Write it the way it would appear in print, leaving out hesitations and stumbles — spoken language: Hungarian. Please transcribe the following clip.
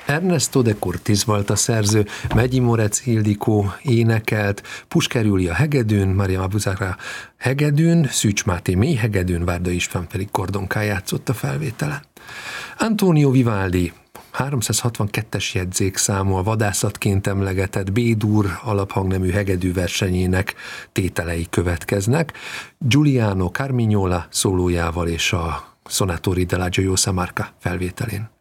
Ernesto de Curtis volt a szerző, Megyi Morec Ildikó énekelt, Pusker Júlia hegedűn, Maria Mabuzara hegedűn, Szűcs Máté mélyhegedűn, Várda István pedig kordonkán játszott a felvételen. Antonio Vivaldi 362-es jegyzékszámú a vadászatként emlegetett B-dur alaphangnemű hegedű versenyének tételei következnek. Giuliano Carmignola szólójával és a Sonatori della Gioiosa Marca felvételén.